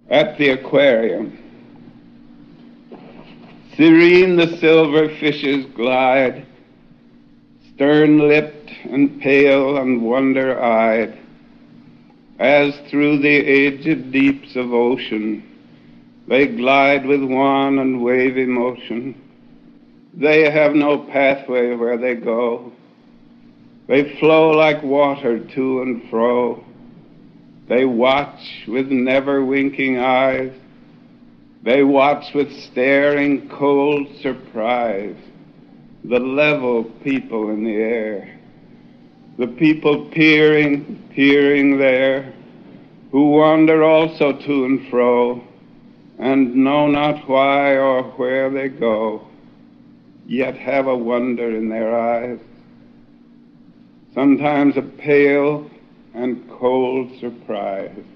At the aquarium, serene the silver fishes glide, stern-lipped and pale and wonder-eyed, as through the aged deeps of ocean they glide with wan and wavy motion. They have no pathway where they go. They flow like water to and fro. They watch with never-winking eyes. They watch with staring, cold surprise the level people in the air, the people peering there, who wander also to and fro, and know not why or where they go, yet have a wonder in their eyes, sometimes a pale and cold surprise.